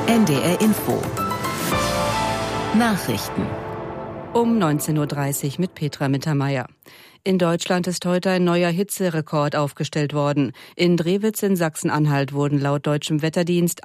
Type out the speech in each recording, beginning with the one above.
NDR Info. Nachrichten. Um 19.30 Uhr mit Petra Mittermeier. In Deutschland ist heute ein neuer Hitzerekord aufgestellt worden. In Drewitz in Sachsen-Anhalt wurden laut deutschem Wetterdienst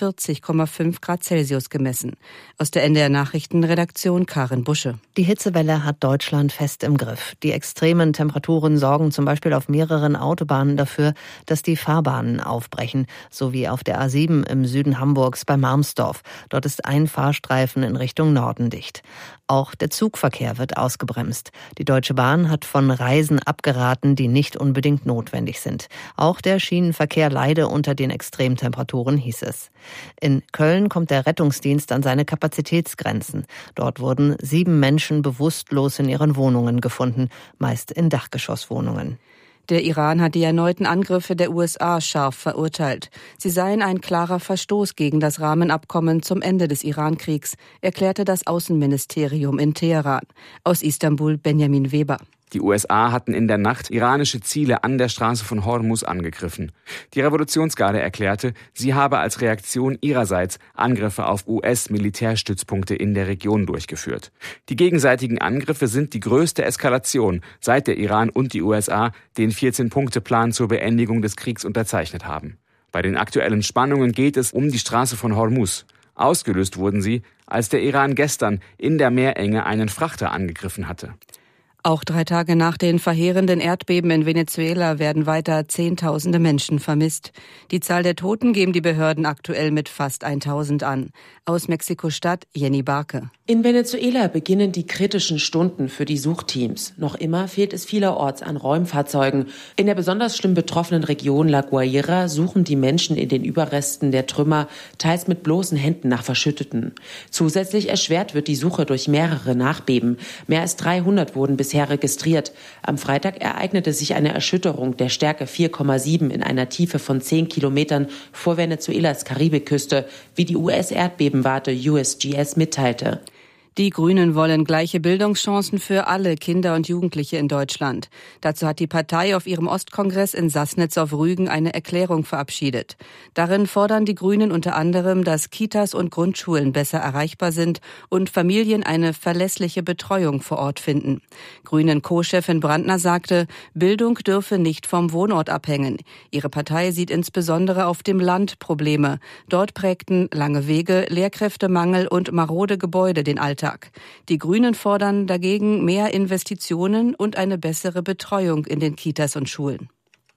41,5 Grad Celsius gemessen. Aus der NDR Nachrichtenredaktion Karin Busche. Die Hitzewelle hat Deutschland fest im Griff. Die extremen Temperaturen sorgen zum Beispiel auf mehreren Autobahnen dafür, dass die Fahrbahnen aufbrechen, sowie auf der A7 im Süden Hamburgs bei Marmsdorf. Dort ist ein Fahrstreifen in Richtung Norden dicht. Auch der Zugverkehr wird ausgebremst. Die Deutsche Bahn hat von Reisen abgeraten, die nicht unbedingt notwendig sind. Auch der Schienenverkehr leide unter den Extremtemperaturen, hieß es. In Köln kommt der Rettungsdienst an seine Kapazitätsgrenzen. Dort wurden 7 Menschen bewusstlos in ihren Wohnungen gefunden, meist in Dachgeschosswohnungen. Der Iran hat die erneuten Angriffe der USA scharf verurteilt. Sie seien ein klarer Verstoß gegen das Rahmenabkommen zum Ende des Iran-Kriegs, erklärte das Außenministerium in Teheran. Aus Istanbul Benjamin Weber. Die USA hatten in der Nacht iranische Ziele an der Straße von Hormuz angegriffen. Die Revolutionsgarde erklärte, sie habe als Reaktion ihrerseits Angriffe auf US-Militärstützpunkte in der Region durchgeführt. Die gegenseitigen Angriffe sind die größte Eskalation, seit der Iran und die USA den 14-Punkte-Plan zur Beendigung des Kriegs unterzeichnet haben. Bei den aktuellen Spannungen geht es um die Straße von Hormuz. Ausgelöst wurden sie, als der Iran gestern in der Meerenge einen Frachter angegriffen hatte. Auch 3 Tage nach den verheerenden Erdbeben in Venezuela werden weiter Zehntausende Menschen vermisst. Die Zahl der Toten geben die Behörden aktuell mit fast 1000 an. Aus Mexiko-Stadt Jenny Barke. In Venezuela beginnen die kritischen Stunden für die Suchteams. Noch immer fehlt es vielerorts an Räumfahrzeugen. In der besonders schlimm betroffenen Region La Guaira suchen die Menschen in den Überresten der Trümmer, teils mit bloßen Händen nach Verschütteten. Zusätzlich erschwert wird die Suche durch mehrere Nachbeben. Mehr als 300 wurden bisher registriert. Am Freitag ereignete sich eine Erschütterung der Stärke 4,7 in einer Tiefe von 10 Kilometern vor Venezuelas Karibikküste, wie die US-Erdbebenwarte USGS mitteilte. Die Grünen wollen gleiche Bildungschancen für alle Kinder und Jugendliche in Deutschland. Dazu hat die Partei auf ihrem Ostkongress in Sassnitz auf Rügen eine Erklärung verabschiedet. Darin fordern die Grünen unter anderem, dass Kitas und Grundschulen besser erreichbar sind und Familien eine verlässliche Betreuung vor Ort finden. Grünen-Co-Chefin Brandner sagte, Bildung dürfe nicht vom Wohnort abhängen. Ihre Partei sieht insbesondere auf dem Land Probleme. Dort prägten lange Wege, Lehrkräftemangel und marode Gebäude den Alltag. Die Grünen fordern dagegen mehr Investitionen und eine bessere Betreuung in den Kitas und Schulen.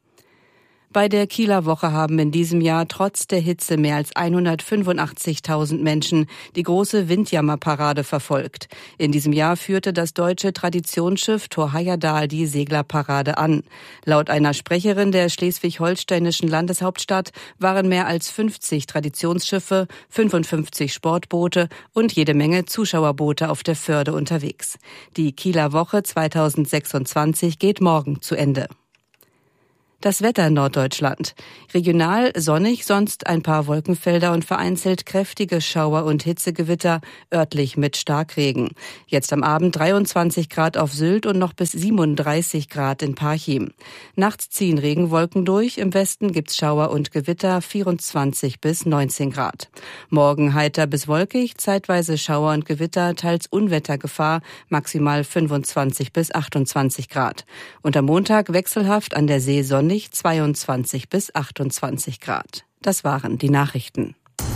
Bei der Kieler Woche haben in diesem Jahr trotz der Hitze mehr als 185.000 Menschen die große Windjammerparade verfolgt. In diesem Jahr führte das deutsche Traditionsschiff Thor Heyerdahl die Seglerparade an. Laut einer Sprecherin der schleswig-holsteinischen Landeshauptstadt waren mehr als 50 Traditionsschiffe, 55 Sportboote und jede Menge Zuschauerboote auf der Förde unterwegs. Die Kieler Woche 2026 geht morgen zu Ende. Das Wetter in Norddeutschland. Regional sonnig, sonst ein paar Wolkenfelder und vereinzelt kräftige Schauer und Hitzegewitter, örtlich mit Starkregen. Jetzt am Abend 23 Grad auf Sylt und noch bis 37 Grad in Parchim. Nachts ziehen Regenwolken durch, im Westen gibt's Schauer und Gewitter, 24 bis 19 Grad. Morgen heiter bis wolkig, zeitweise Schauer und Gewitter, teils Unwettergefahr, maximal 25 bis 28 Grad. Und am Montag wechselhaft an der See sonnig, 22 bis 28 Grad. Das waren die Nachrichten.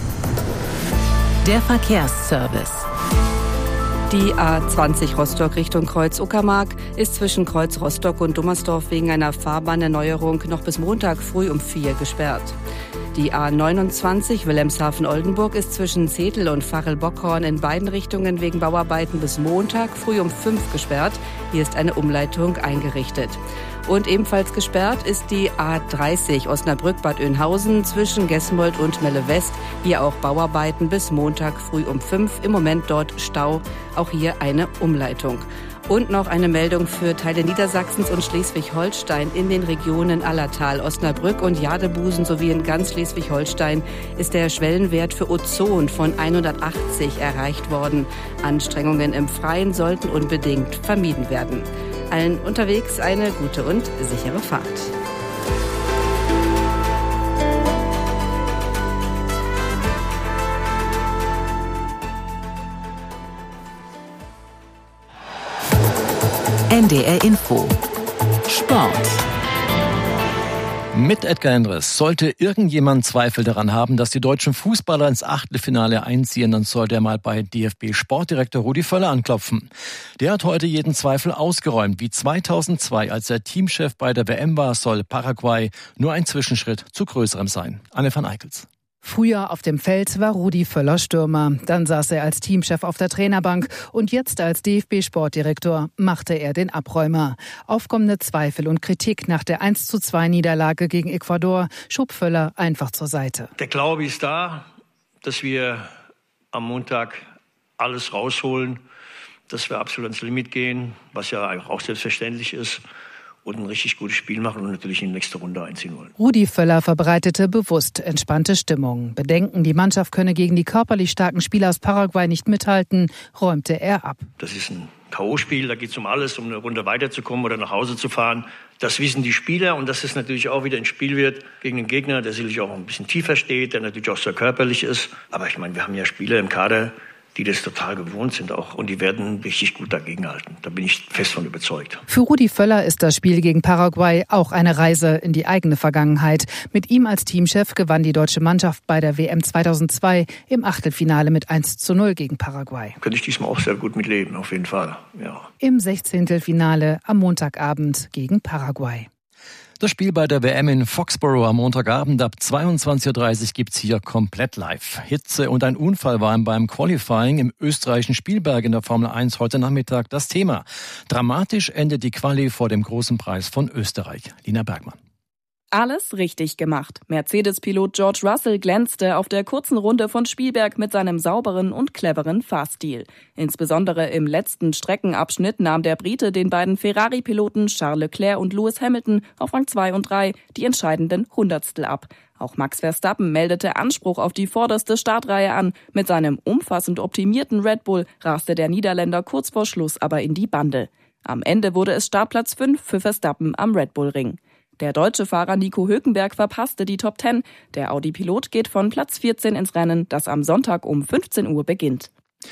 Der Verkehrsservice. Die A20 Rostock Richtung Kreuz Uckermark ist zwischen Kreuz Rostock und Dummersdorf wegen einer Fahrbahnerneuerung noch bis Montag früh um 4 gesperrt. Die A29 Wilhelmshaven-Oldenburg ist zwischen Zetel und Varel-Bockhorn in beiden Richtungen wegen Bauarbeiten bis Montag früh um 5 gesperrt. Hier ist eine Umleitung eingerichtet. Und ebenfalls gesperrt ist die A30 Osnabrück-Bad Oeynhausen zwischen Gesmold und Melle West. Hier auch Bauarbeiten bis Montag früh um 5. Im Moment dort Stau. Auch hier eine Umleitung. Und noch eine Meldung für Teile Niedersachsens und Schleswig-Holstein. In den Regionen Allertal, Osnabrück und Jadebusen sowie in ganz Schleswig-Holstein ist der Schwellenwert für Ozon von 180 erreicht worden. Anstrengungen im Freien sollten unbedingt vermieden werden. Allen unterwegs eine gute und sichere Fahrt. NDR Info. Sport. Mit Edgar Endres. Sollte irgendjemand Zweifel daran haben, dass die deutschen Fußballer ins Achtelfinale einziehen, dann sollte er mal bei DFB-Sportdirektor Rudi Völler anklopfen. Der hat heute jeden Zweifel ausgeräumt. Wie 2002, als er Teamchef bei der WM war, soll Paraguay nur ein Zwischenschritt zu größerem sein. Anne van Eickels. Früher auf dem Feld war Rudi Völler Stürmer. Dann saß er als Teamchef auf der Trainerbank und jetzt als DFB-Sportdirektor machte er den Abräumer. Aufkommende Zweifel und Kritik nach der 1:2-Niederlage gegen Ecuador schob Völler einfach zur Seite. Der Glaube ist da, dass wir am Montag alles rausholen, dass wir absolut ans Limit gehen, was ja auch selbstverständlich ist. Und ein richtig gutes Spiel machen und natürlich in die nächste Runde einziehen wollen. Rudi Völler verbreitete bewusst entspannte Stimmung. Bedenken, die Mannschaft könne gegen die körperlich starken Spieler aus Paraguay nicht mithalten, räumte er ab. Das ist ein K.O.-Spiel, da geht es um alles, um eine Runde weiterzukommen oder nach Hause zu fahren. Das wissen die Spieler und dass es natürlich auch wieder ein Spiel wird gegen einen Gegner, der sicherlich auch ein bisschen tiefer steht, der natürlich auch sehr körperlich ist. Aber ich meine, wir haben ja Spieler im Kader, die das total gewohnt sind auch. Und die werden richtig gut dagegenhalten. Da bin ich fest von überzeugt. Für Rudi Völler ist das Spiel gegen Paraguay auch eine Reise in die eigene Vergangenheit. Mit ihm als Teamchef gewann die deutsche Mannschaft bei der WM 2002 im Achtelfinale mit 1:0 gegen Paraguay. Könnte ich diesmal auch sehr gut mitleben, auf jeden Fall. Ja. Im 16. am Montagabend gegen Paraguay. Das Spiel bei der WM in Foxborough am Montagabend ab 22:30 Uhr gibt's hier komplett live. Hitze und ein Unfall waren beim Qualifying im österreichischen Spielberg in der Formel 1 heute Nachmittag das Thema. Dramatisch endet die Quali vor dem großen Preis von Österreich. Lina Bergmann. Alles richtig gemacht. Mercedes-Pilot George Russell glänzte auf der kurzen Runde von Spielberg mit seinem sauberen und cleveren Fahrstil. Insbesondere im letzten Streckenabschnitt nahm der Brite den beiden Ferrari-Piloten Charles Leclerc und Lewis Hamilton auf Rang 2 und 3 die entscheidenden Hundertstel ab. Auch Max Verstappen meldete Anspruch auf die vorderste Startreihe an. Mit seinem umfassend optimierten Red Bull raste der Niederländer kurz vor Schluss aber in die Bande. Am Ende wurde es Startplatz 5 für Verstappen am Red Bull Ring. Der deutsche Fahrer Nico Hülkenberg verpasste die Top 10. Der Audi-Pilot geht von Platz 14 ins Rennen, das am Sonntag um 15 Uhr beginnt.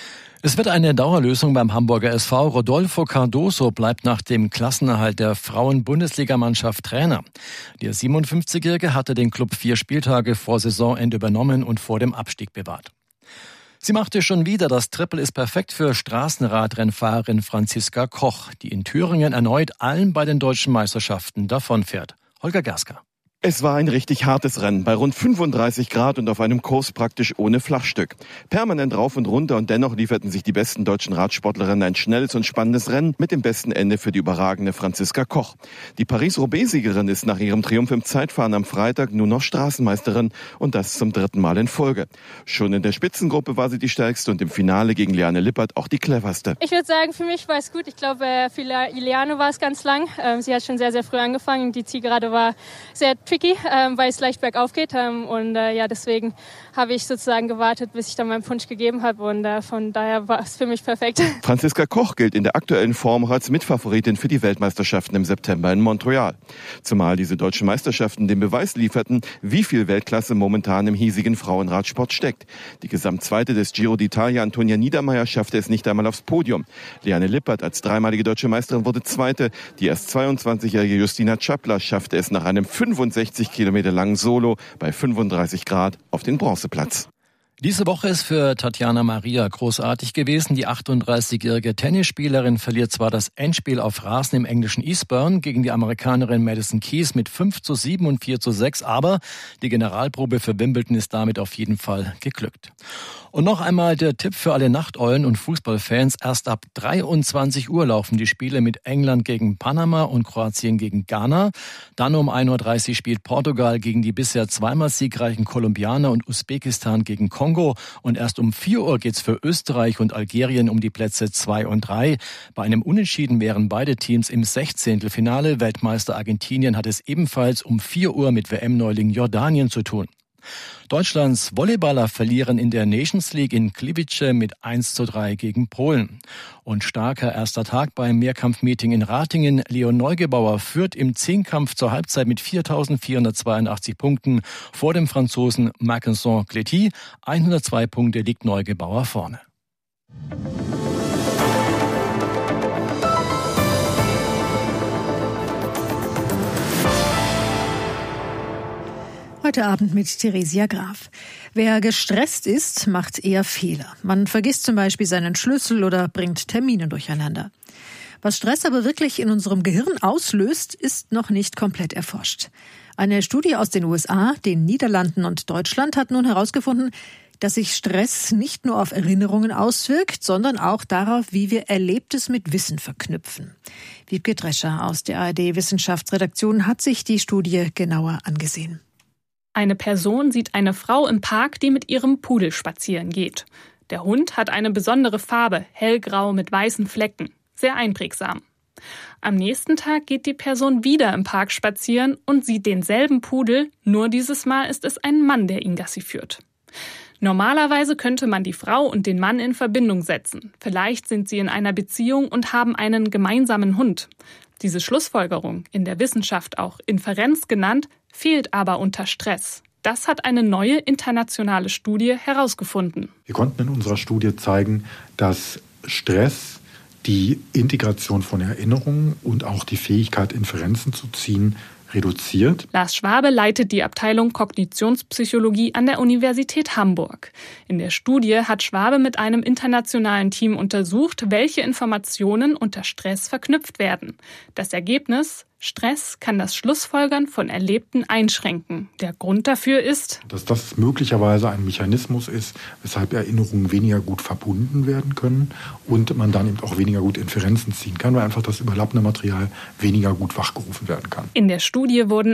Es wird eine Dauerlösung beim Hamburger SV. Rodolfo Cardoso bleibt nach dem Klassenerhalt der Frauen-Bundesligamannschaft Trainer. Der 57-Jährige hatte den Club 4 Spieltage vor Saisonende übernommen und vor dem Abstieg bewahrt. Sie machte schon wieder, das Triple ist perfekt für Straßenradrennfahrerin Franziska Koch, die in Thüringen erneut allen bei den deutschen Meisterschaften davonfährt. Holger Gerska. Es war ein richtig hartes Rennen, bei rund 35 Grad und auf einem Kurs praktisch ohne Flachstück. Permanent rauf und runter und dennoch lieferten sich die besten deutschen Radsportlerinnen ein schnelles und spannendes Rennen mit dem besten Ende für die überragende Franziska Koch. Die Paris-Roubaix-Siegerin ist nach ihrem Triumph im Zeitfahren am Freitag nur noch Straßenmeisterin und das zum 3. Mal in Folge. Schon in der Spitzengruppe war sie die stärkste und im Finale gegen Liane Lippert auch die cleverste. Ich würde sagen, für mich war es gut. Ich glaube, für Liane war es ganz lang. Sie hat schon sehr, sehr früh angefangen. Die Zielgerade war sehr tricky, weil es leicht bergauf geht. Deswegen habe ich sozusagen gewartet, bis ich dann meinen Punch gegeben habe. Und von daher war es für mich perfekt. Franziska Koch gilt in der aktuellen Form auch als Mitfavoritin für die Weltmeisterschaften im September in Montreal. Zumal diese deutschen Meisterschaften den Beweis lieferten, wie viel Weltklasse momentan im hiesigen Frauenradsport steckt. Die Gesamtzweite des Giro d'Italia, Antonia Niedermeyer, schaffte es nicht einmal aufs Podium. Liane Lippert als dreimalige deutsche Meisterin wurde Zweite. Die erst 22-jährige Justina Czapla schaffte es nach einem 65 Kilometer langen Solo bei 35 Grad auf den Bronzeplatz. Diese Woche ist für Tatjana Maria großartig gewesen. Die 38-jährige Tennisspielerin verliert zwar das Endspiel auf Rasen im englischen Eastbourne gegen die Amerikanerin Madison Keys mit 5:7 und 4:6, aber die Generalprobe für Wimbledon ist damit auf jeden Fall geglückt. Und noch einmal der Tipp für alle Nachteulen und Fußballfans. Erst ab 23 Uhr laufen die Spiele mit England gegen Panama und Kroatien gegen Ghana. Dann um 1:30 Uhr spielt Portugal gegen die bisher zweimal siegreichen Kolumbianer und Usbekistan gegen Kongo. Und erst um 4 Uhr geht's für Österreich und Algerien um die Plätze 2 und 3. Bei einem Unentschieden wären beide Teams im 16. Finale. Weltmeister Argentinien hat es ebenfalls um 4 Uhr mit WM-Neuling Jordanien zu tun. Deutschlands Volleyballer verlieren in der Nations League in Gliwice mit 1:3 gegen Polen. Und starker erster Tag beim Mehrkampfmeeting in Ratingen. Leon Neugebauer führt im Zehnkampf zur Halbzeit mit 4.482 Punkten vor dem Franzosen Mackenson Cléty. 102 Punkte liegt Neugebauer vorne. Heute Abend mit Theresia Graf. Wer gestresst ist, macht eher Fehler. Man vergisst zum Beispiel seinen Schlüssel oder bringt Termine durcheinander. Was Stress aber wirklich in unserem Gehirn auslöst, ist noch nicht komplett erforscht. Eine Studie aus den USA, den Niederlanden und Deutschland hat nun herausgefunden, dass sich Stress nicht nur auf Erinnerungen auswirkt, sondern auch darauf, wie wir Erlebtes mit Wissen verknüpfen. Wiebke Drescher aus der ARD-Wissenschaftsredaktion hat sich die Studie genauer angesehen. Eine Person sieht eine Frau im Park, die mit ihrem Pudel spazieren geht. Der Hund hat eine besondere Farbe, hellgrau mit weißen Flecken. Sehr einprägsam. Am nächsten Tag geht die Person wieder im Park spazieren und sieht denselben Pudel, nur dieses Mal ist es ein Mann, der ihn Gassi führt. Normalerweise könnte man die Frau und den Mann in Verbindung setzen. Vielleicht sind sie in einer Beziehung und haben einen gemeinsamen Hund. Diese Schlussfolgerung, in der Wissenschaft auch Inferenz genannt, fehlt aber unter Stress. Das hat eine neue internationale Studie herausgefunden. Wir konnten in unserer Studie zeigen, dass Stress die Integration von Erinnerungen und auch die Fähigkeit, Inferenzen zu ziehen, reduziert. Lars Schwabe leitet die Abteilung Kognitionspsychologie an der Universität Hamburg. In der Studie hat Schwabe mit einem internationalen Team untersucht, welche Informationen unter Stress verknüpft werden. Das Ergebnis: Stress kann das Schlussfolgern von Erlebten einschränken. Der Grund dafür ist, dass das möglicherweise ein Mechanismus ist, weshalb Erinnerungen weniger gut verbunden werden können und man dann eben auch weniger gut Inferenzen ziehen kann, weil einfach das überlappende Material weniger gut wachgerufen werden kann. In der Studie wurden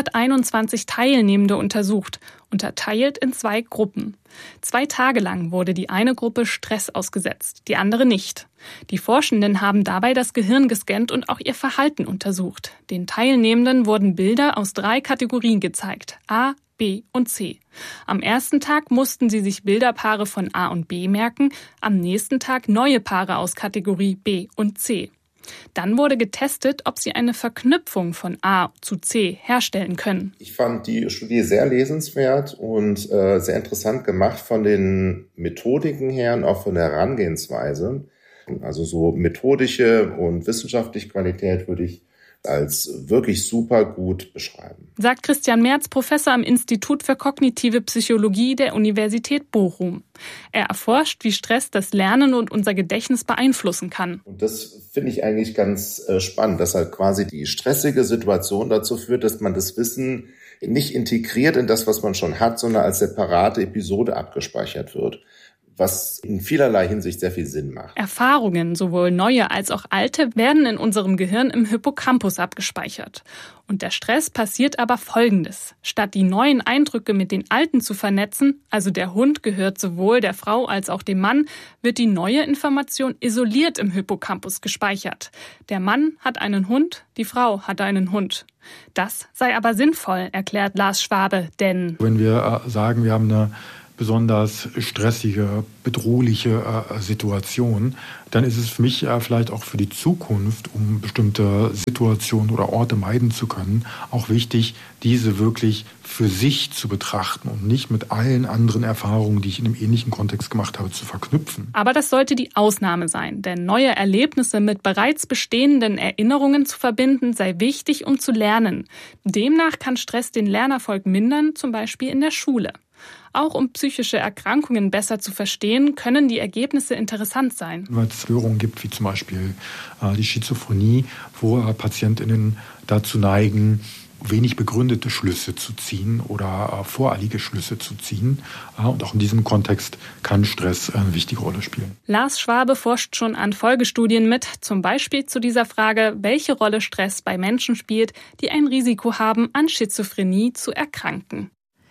121 Teilnehmende untersucht, unterteilt in 2 Gruppen. 2 Tage lang wurde die eine Gruppe Stress ausgesetzt, die andere nicht. Die Forschenden haben dabei das Gehirn gescannt und auch ihr Verhalten untersucht. Den Teilnehmenden wurden Bilder aus 3 Kategorien gezeigt: A, B und C. Am ersten Tag mussten sie sich Bilderpaare von A und B merken, am nächsten Tag neue Paare aus Kategorie B und C. Dann wurde getestet, ob sie eine Verknüpfung von A zu C herstellen können. Ich fand die Studie sehr lesenswert und sehr interessant gemacht von den Methodiken her und auch von der Herangehensweise. Also so methodische und wissenschaftliche Qualität würde ich als wirklich super gut beschreiben. Sagt Christian Merz, Professor am Institut für kognitive Psychologie der Universität Bochum. Er erforscht, wie Stress das Lernen und unser Gedächtnis beeinflussen kann. Und das finde ich eigentlich ganz spannend, dass halt quasi die stressige Situation dazu führt, dass man das Wissen nicht integriert in das, was man schon hat, sondern als separate Episode abgespeichert wird, was in vielerlei Hinsicht sehr viel Sinn macht. Erfahrungen, sowohl neue als auch alte, werden in unserem Gehirn im Hippocampus abgespeichert. Und der Stress passiert aber Folgendes. Statt die neuen Eindrücke mit den alten zu vernetzen, also der Hund gehört sowohl der Frau als auch dem Mann, wird die neue Information isoliert im Hippocampus gespeichert. Der Mann hat einen Hund, die Frau hat einen Hund. Das sei aber sinnvoll, erklärt Lars Schwabe, denn wenn wir sagen, wir haben eine besonders stressige, bedrohliche Situation, dann ist es für mich vielleicht auch für die Zukunft, um bestimmte Situationen oder Orte meiden zu können, auch wichtig, diese wirklich für sich zu betrachten und nicht mit allen anderen Erfahrungen, die ich in einem ähnlichen Kontext gemacht habe, zu verknüpfen. Aber das sollte die Ausnahme sein, denn neue Erlebnisse mit bereits bestehenden Erinnerungen zu verbinden, sei wichtig, um zu lernen. Demnach kann Stress den Lernerfolg mindern, zum Beispiel in der Schule. Auch um psychische Erkrankungen besser zu verstehen, können die Ergebnisse interessant sein. Weil es Störungen gibt, wie zum Beispiel die Schizophrenie, wo PatientInnen dazu neigen, wenig begründete Schlüsse zu ziehen oder voreilige Schlüsse zu ziehen. Und auch in diesem Kontext kann Stress eine wichtige Rolle spielen. Lars Schwabe forscht schon an Folgestudien mit, zum Beispiel zu dieser Frage, welche Rolle Stress bei Menschen spielt, die ein Risiko haben, an Schizophrenie zu erkranken.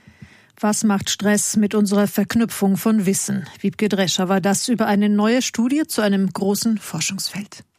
Was macht Stress mit unserer Verknüpfung von Wissen? Wiebke Drescher war das über eine neue Studie zu einem großen Forschungsfeld.